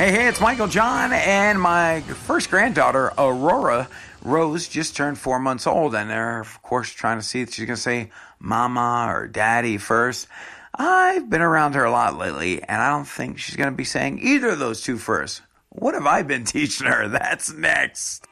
Hey, it's Michael John, and my first granddaughter, Aurora Rose, just turned 4 months old, and they're, of course, trying to see if she's going to say mama or daddy first. I've been around her a lot lately, and I don't think she's going to be saying either of those two first. What have I been teaching her? That's next.